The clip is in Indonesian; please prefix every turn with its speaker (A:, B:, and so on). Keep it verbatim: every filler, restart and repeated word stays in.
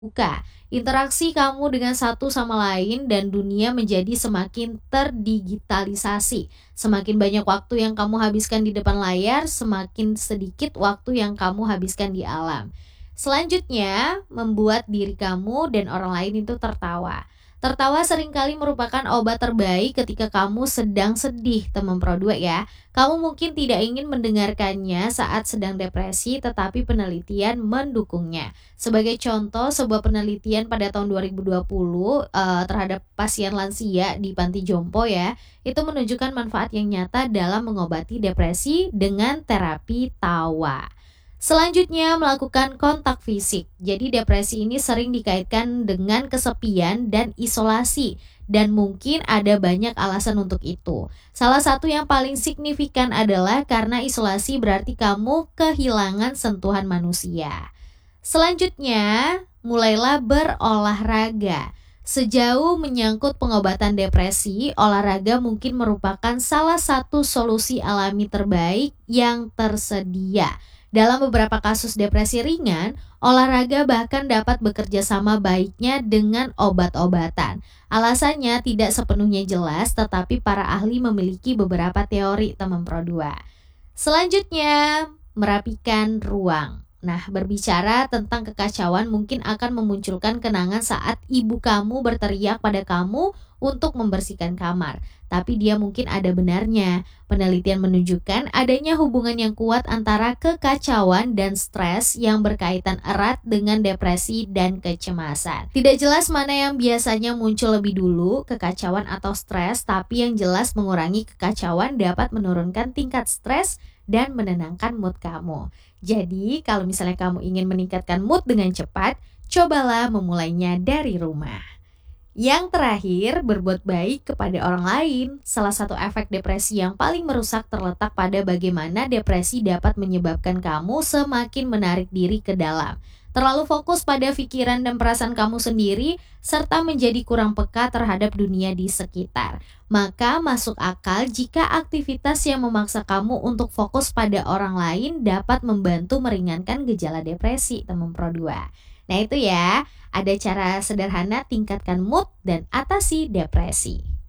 A: Buka. Interaksi kamu dengan satu sama lain dan dunia menjadi semakin terdigitalisasi. Semakin banyak waktu yang kamu habiskan di depan layar, semakin sedikit waktu yang kamu habiskan di alam. Selanjutnya, membuat diri kamu dan orang lain itu tertawa. Tertawa seringkali merupakan obat terbaik ketika kamu sedang sedih, teman Pro dua ya. Kamu mungkin tidak ingin mendengarkannya saat sedang depresi, tetapi penelitian mendukungnya. Sebagai contoh, sebuah penelitian pada tahun dua ribu dua puluh eh, terhadap pasien lansia di panti jompo ya, itu menunjukkan manfaat yang nyata dalam mengobati depresi dengan terapi tawa. Selanjutnya, melakukan kontak fisik. Jadi depresi ini sering dikaitkan dengan kesepian dan isolasi, dan mungkin ada banyak alasan untuk itu. Salah satu yang paling signifikan adalah karena isolasi berarti kamu kehilangan sentuhan manusia. Selanjutnya, mulailah berolahraga. Sejauh menyangkut pengobatan depresi, olahraga mungkin merupakan salah satu solusi alami terbaik yang tersedia. Dalam beberapa kasus depresi ringan, olahraga bahkan dapat bekerja sama baiknya dengan obat-obatan. Alasannya tidak sepenuhnya jelas, tetapi para ahli memiliki beberapa teori, teman Pro dua. Selanjutnya, merapikan ruang. Nah, berbicara tentang kekacauan mungkin akan memunculkan kenangan saat ibu kamu berteriak pada kamu untuk membersihkan kamar. Tapi dia mungkin ada benarnya. Penelitian menunjukkan adanya hubungan yang kuat antara kekacauan dan stres yang berkaitan erat dengan depresi dan kecemasan. Tidak jelas mana yang biasanya muncul lebih dulu, kekacauan atau stres, tapi yang jelas mengurangi kekacauan dapat menurunkan tingkat stres dan menenangkan mood kamu. Jadi, kalau misalnya kamu ingin meningkatkan mood dengan cepat, cobalah memulainya dari rumah. Yang terakhir, berbuat baik kepada orang lain. Salah satu efek depresi yang paling merusak terletak pada bagaimana depresi dapat menyebabkan kamu semakin menarik diri ke dalam. Terlalu fokus pada pikiran dan perasaan kamu sendiri, serta menjadi kurang peka terhadap dunia di sekitar. Maka masuk akal jika aktivitas yang memaksa kamu untuk fokus pada orang lain dapat membantu meringankan gejala depresi, teman Pro dua. Nah itu ya, ada cara sederhana tingkatkan mood dan atasi depresi.